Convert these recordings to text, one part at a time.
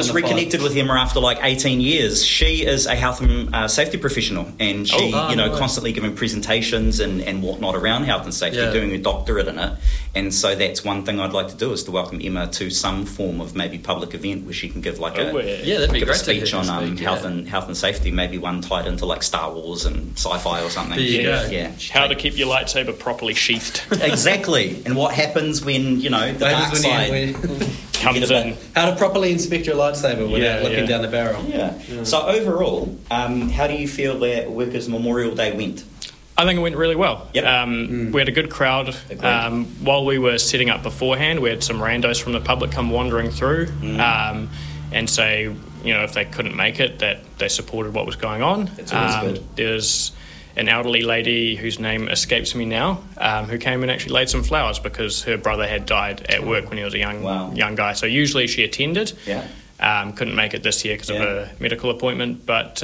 just reconnected with Emma after like 18 years. She is a health and safety professional, and she, constantly giving presentations and whatnot around health and safety, doing a doctorate in it. And so that's one thing I'd like to do, is to welcome Emma to some form of maybe public event where she can give like that'd be great, a speech on health and safety, maybe one tied into like Star Wars and sci-fi or something. There you go. Yeah. How to keep your lightsaber properly sheathed. Exactly. And what happens when, the dark side comes in. How to properly inspect your lightsaber without looking down the barrel. Yeah. So overall, how do you feel that Workers' Memorial Day went? I think it went really well. Yep. We had a good crowd. While we were setting up beforehand, we had some randos from the public come wandering through and say, if they couldn't make it, that they supported what was going on. That's always good. There's an elderly lady whose name escapes me now, who came and actually laid some flowers because her brother had died at work when he was a young guy. So usually she attended. Yeah. Couldn't make it this year because of a medical appointment. But,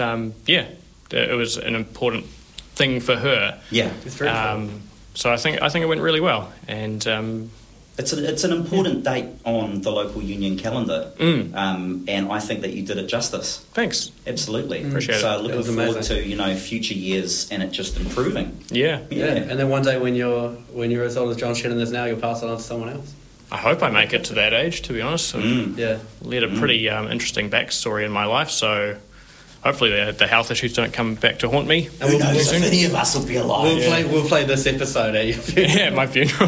it was an important thing for her. Yeah. It's very cool. So I think it went really well. And it's an important date on the local union calendar, and I think that you did it justice. Thanks. Absolutely. Appreciate it. So looking forward amazing. to future years and it just improving. Yeah. And then one day when you're as old as John Shannon is now, you'll pass it on to someone else. I hope I make it to that age, to be honest. I've led a pretty interesting backstory in my life, so hopefully the health issues don't come back to haunt me. Who knows if any of us will be alive. We'll play this episode at your funeral. Yeah, my funeral.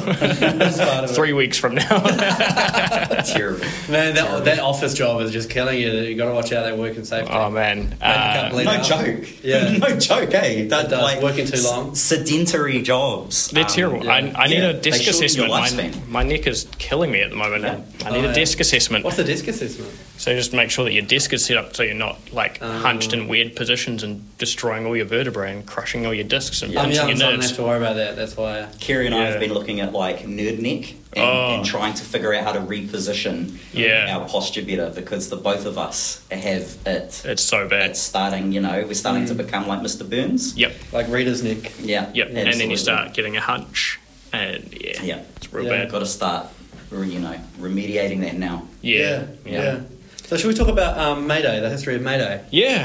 3 weeks from now. Terrible. Man, that office job is just killing you. You've got to watch out there working safety. Oh, man. No joke. Yeah. No joke, eh? Like, working too long. Sedentary jobs. They're terrible. Yeah. I need a desk assessment. Lifespan. My neck is killing me at the moment. I need a desk assessment. What's the desk assessment? So just make sure that your desk is set up so you're not hunched in weird positions and destroying all your vertebrae and crushing all your discs and punching your So I don't nerves. have to worry about that. That's why. Kerry and I have been looking at like Nerd Neck and trying to figure out how to reposition our posture better, because the both of us have it. It's so bad. It's starting, we're starting to become like Mr. Burns. Yep. Like Rita's neck. Yeah. Yep. Absolutely. And then you start getting a hunch, and it's real bad. Got to start, remediating that now. Yeah. So should we talk about May Day, the history of May Day?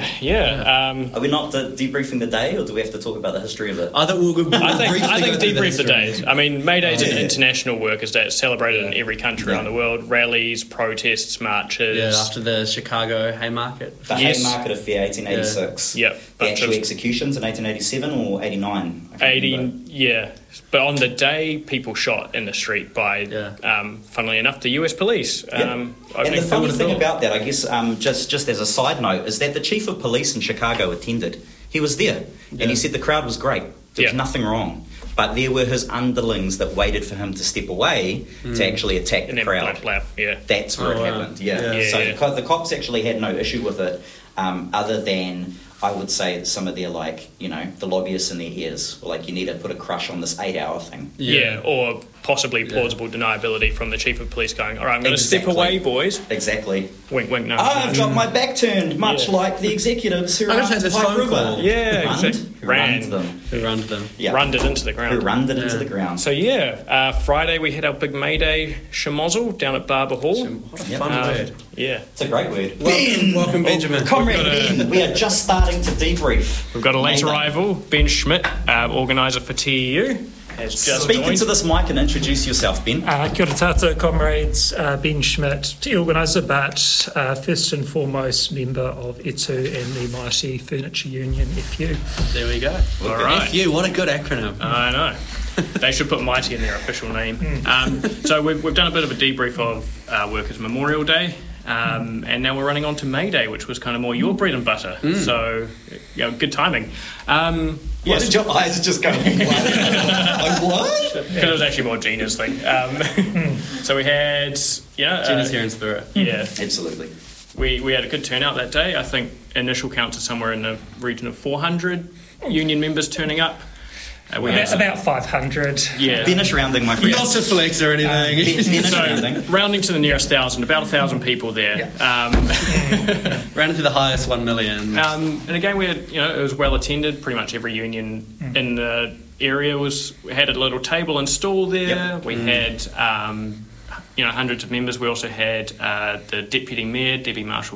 Yeah. Are we not debriefing the day, or do we have to talk about the history of it? I think debrief the days. I mean, May Day is an international workers' day. It's celebrated in every country around the world. Rallies, protests, marches. Yeah, after the Chicago Haymarket. The Haymarket Affair, 1886. Yep. The actual executions in 1887 or 89? 80, yeah. But on the day, people shot in the street by, funnily enough, the US police. And the funny thing about that, I guess, just as a side note, is that the chief of police in Chicago attended. He was there, and he said the crowd was great. There was nothing wrong. But there were his underlings that waited for him to step away to actually attack the crowd. That's where it happened, So the cops actually had no issue with it, other than, I would say, some of their, the lobbyists in their ears were like, you need to put a crush on this 8-hour thing. Yeah, or possibly plausible deniability from the chief of police going, all right, I'm going to step away, boys. Exactly. Wink, wink, no. I've got my back turned, much like the executives who I'm going to take this phone call. Yeah, exactly. Who runned them. Yeah. Runned it into the ground. Who runned it into the ground. So, Friday we had our big May Day schmozzle down at Barber Hall. What a fun word. Yeah. It's a great word. Welcome Benjamin. Comrade Ben, we are just starting to debrief. We've got a late arrival, Ben Schmidt, organiser for TEU. Speak into this mic and introduce yourself, Ben. Kia ora tātou, comrades. Ben Schmidt, Te Organiser, but first and foremost member of ETU and the Mighty Furniture Union, FU. There we go. All right. FU, what a good acronym. I know. They should put Mighty in their official name. So we've done a bit of a debrief of Workers' Memorial Day. And now we're running on to May Day, which was kind of more your bread and butter. So, good timing. Why did your eyes just go like what? Because it was actually more Gina's thing. So we had, Gina's here in spirit. Yeah. Absolutely. We had a good turnout that day. I think initial counts are somewhere in the region of 400 union members turning up. About 500. Yeah. Finish rounding, my friend. Not to flex or anything. Finish So, rounding. rounding to the nearest 1,000, about 1,000 people there. Rounded to the highest 1 million. And again, we had, it was well attended. Pretty much every union in the area had a little table and stall there. Yep. We had, hundreds of members. We also had the Deputy Mayor, Debbie Marshall